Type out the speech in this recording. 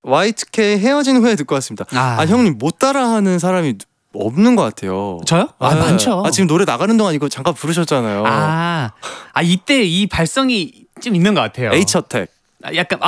Y2K 헤어진 후에 듣고 왔습니다. 아 형님 못 따라하는 사람이 없는 것 같아요. 저요? 아 많죠. 지금 노래 나가는 동안 이거 잠깐 부르셨잖아요. 이때 이 발성이 좀 있는 것 같아요. H어택. 약간